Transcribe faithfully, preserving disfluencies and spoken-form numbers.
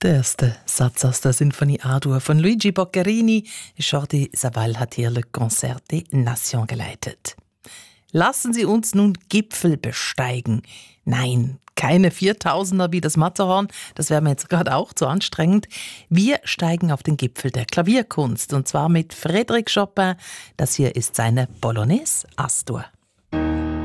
Der erste Satz aus der Sinfonie A-Dur von Luigi Boccherini. Jordi Savall hat hier Le Concert des Nations geleitet. Lassen Sie uns nun Gipfel besteigen. Nein, keine Viertausender wie das Matterhorn, das wäre mir jetzt gerade auch zu anstrengend. Wir steigen auf den Gipfel der Klavierkunst und zwar mit Frédéric Chopin. Das hier ist seine Polonaise Astur.